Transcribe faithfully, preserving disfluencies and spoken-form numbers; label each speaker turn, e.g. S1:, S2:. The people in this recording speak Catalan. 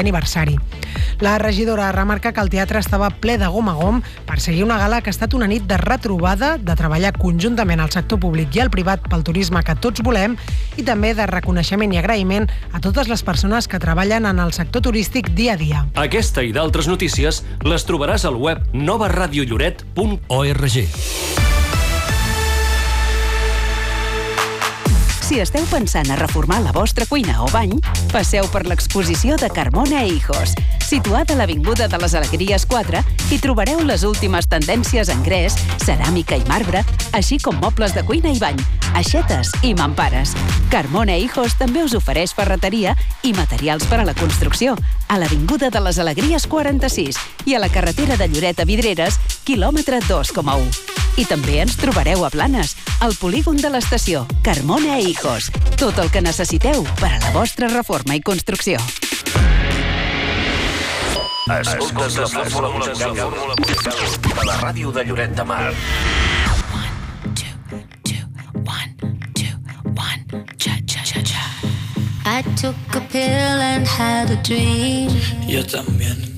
S1: aniversari. La regidora remarca que el teatre estava ple de gom a gom per seguir una gala que ha estat una nit de retrobada, de treballar conjuntament al sector públic i al privat pel turisme que tots volem i també de reconeixement i agraïment a totes les persones que treballen en el sector turístic dia a dia.
S2: Aquesta i d'altres notícies les trobaràs al web nova radio lloret punt org.
S3: Si esteu pensant a reformar la vostra cuina o bany, passeu per l'exposició de Carmona e Hijos. Situada a l'Avinguda de les Alegries quatre, hi trobareu les últimes tendències en gres, ceràmica i marbre, així com mobles de cuina i bany, aixetes i mampares. Carmona e Hijos també us ofereix ferreteria i materials per a la construcció, a l'Avinguda de les Alegries quaranta-sis i a la carretera de Lloret a Vidreres, quilòmetre dos coma u. I també ens trobareu a Blanes, al polígon de l'estació, Carmona e Hijos. Tot el que necessiteu per a la vostra reforma i construcció.
S4: Escoltes la fórmula musical de la ràdio de Lloret de Mar.
S5: One, two, two, one, two, one, cha, cha, cha, cha. I took a pill and had a dream.
S6: Yo también.